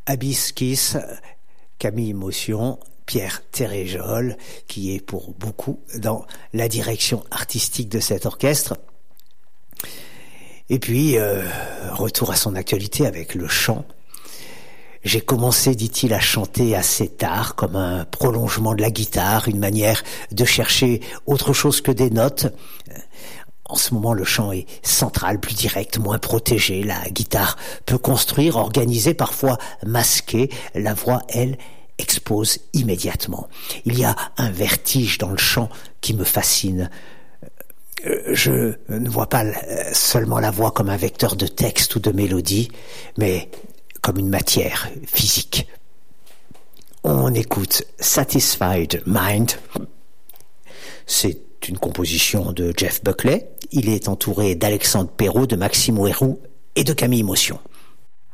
Abyss Kiss, Camille Motion, Pierre Téréjol, qui est pour beaucoup dans la direction artistique de cet orchestre. Et puis, retour à son actualité avec le chant. J'ai commencé, dit-il, à chanter assez tard, comme un prolongement de la guitare, une manière de chercher autre chose que des notes. En ce moment, le chant est central, plus direct, moins protégé. La guitare peut construire, organiser, parfois masquer. La voix, elle, expose immédiatement. Il y a un vertige dans le chant qui me fascine. Je ne vois pas seulement la voix comme un vecteur de texte ou de mélodie, mais comme une matière physique. On écoute Satisfied Mind. C'est une composition de Jeff Buckley. Il est entouré d'Alexandre Perrault, de Maxime Ouérou et de Camille Motion.